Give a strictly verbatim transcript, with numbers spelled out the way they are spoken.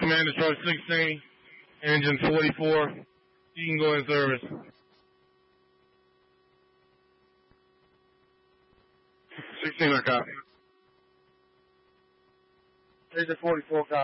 Commander Truck sixteen, engine forty-four. You can go in service. sixteen, I copy. Engine forty-four, copy.